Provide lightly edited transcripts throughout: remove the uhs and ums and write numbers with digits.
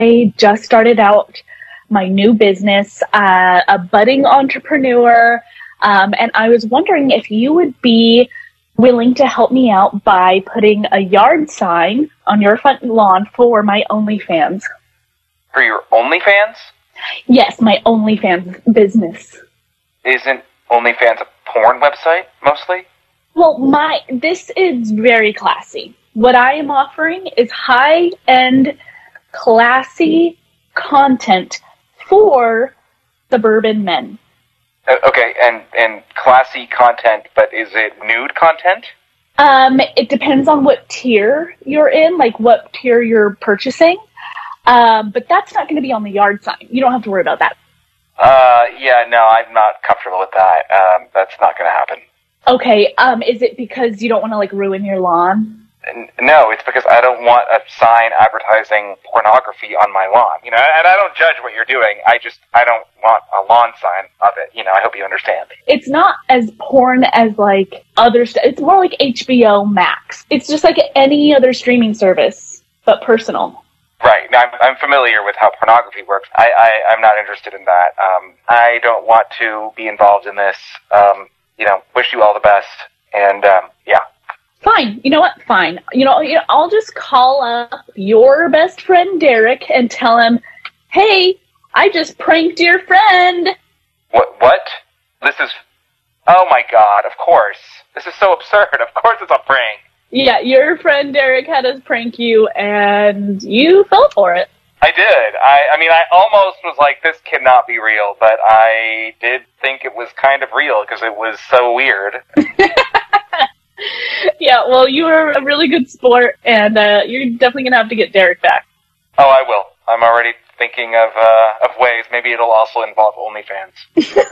just started out my new business, a budding entrepreneur, and I was wondering if you would be willing to help me out by putting a yard sign on your front lawn for my OnlyFans. For your OnlyFans? Yes, my OnlyFans business. Isn't OnlyFans a porn website, mostly? Well, this is very classy. What I am offering is high-end, classy content for suburban men. Okay, and classy content, but is it nude content? It depends on what tier you're in, like what tier you're purchasing. But that's not going to be on the yard sign. You don't have to worry about that. Yeah, no, I'm not comfortable with that. That's not going to happen. Okay, is it because you don't want to, ruin your lawn? No, it's because I don't want a sign advertising pornography on my lawn. And I don't judge what you're doing. I don't want a lawn sign of it. I hope you understand. It's not as porn as, other stuff. It's more like HBO Max. It's just like any other streaming service, but personal. Right. Now, I'm familiar with how pornography works. I'm not interested in that. I don't want to be involved in this. Wish you all the best. And, yeah. Fine. You know what? Fine. I'll just call up your best friend, Derek, and tell him, hey, I just pranked your friend. What? This is... Oh, my God, of course. This is so absurd. Of course it's a prank. Yeah, your friend Derek had us prank you, and you fell for it. I did. I almost was like, this cannot be real, but I did think it was kind of real because it was so weird. Yeah, well, you were a really good sport, and you're definitely going to have to get Derek back. Oh, I will. I'm already thinking of ways. Maybe it'll also involve OnlyFans.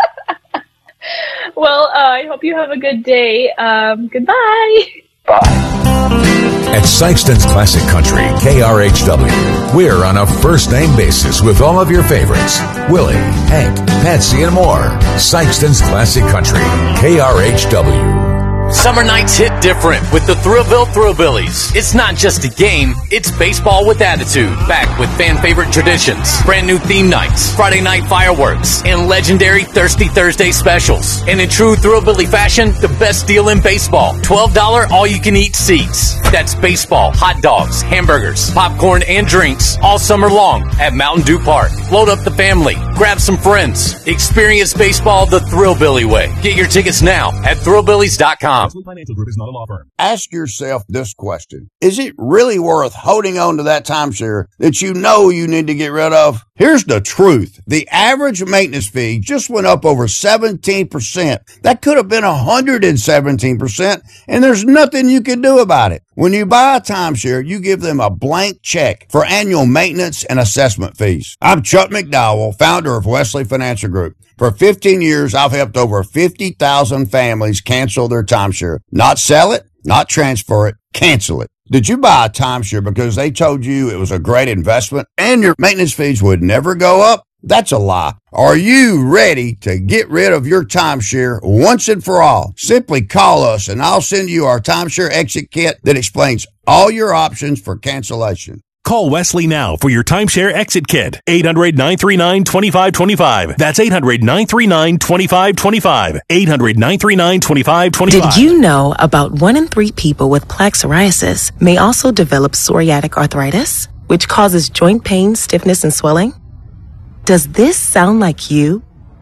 Well, I hope you have a good day. Goodbye. Bye. At Sykeston's Classic Country, KRHW, we're on a first-name basis with all of your favorites. Willie, Hank, Patsy, and more. Sykeston's Classic Country, KRHW. Summer nights hit different with the Thrillville Thrillbillies. It's not just a game, it's baseball with attitude. Back with fan favorite traditions, brand new theme nights, Friday night fireworks, and legendary Thirsty Thursday specials. And in true Thrillbilly fashion, the best deal in baseball. $12 all-you-can-eat seats. That's baseball, hot dogs, hamburgers, popcorn, and drinks all summer long at Mountain Dew Park. Load up the family, grab some friends. Experience baseball the Thrillbilly way. Get your tickets now at thrillbillies.com. Financial Group is not a law firm. Ask yourself this question. Is it really worth holding on to that timeshare that you know you need to get rid of? Here's the truth. The average maintenance fee just went up over 17%. That could have been 117%, and there's nothing you can do about it. When you buy a timeshare, you give them a blank check for annual maintenance and assessment fees. I'm Chuck McDowell, founder of Wesley Financial Group. For 15 years, I've helped over 50,000 families cancel their timeshare. Not sell it, not transfer it, cancel it. Did you buy a timeshare because they told you it was a great investment and your maintenance fees would never go up? That's a lie. Are you ready to get rid of your timeshare once and for all? Simply call us and I'll send you our timeshare exit kit that explains all your options for cancellation. Call Wesley now for your timeshare exit kit. 800-939-2525. That's 800-939-2525. 800-939-2525. Did you know about 1 in 3 people with plaque psoriasis may also develop psoriatic arthritis, which causes joint pain, stiffness, and swelling? Does this sound like you?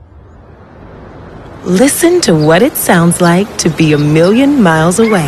Listen to what it sounds like to be a million miles away.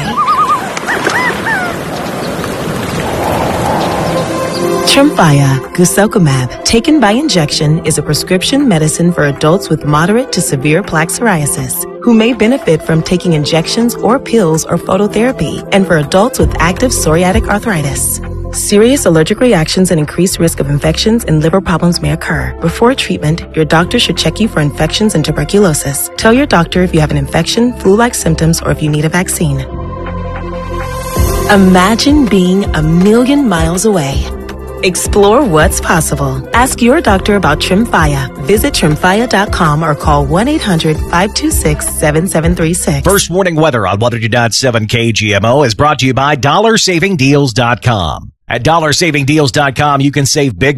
Tremfya guselkumab, taken by injection, is a prescription medicine for adults with moderate to severe plaque psoriasis who may benefit from taking injections or pills or phototherapy, and for adults with active psoriatic arthritis. Serious allergic reactions and increased risk of infections and liver problems may occur. Before treatment, your doctor should check you for infections and tuberculosis. Tell your doctor if you have an infection, flu-like symptoms, or if you need a vaccine. Imagine being a million miles away. Explore what's possible. Ask your doctor about Tremfya. Visit Tremfya.com or call 1-800-526-7736. First warning weather on 100.7 KGMO is brought to you by DollarSavingDeals.com. At DollarSavingDeals.com, you can save big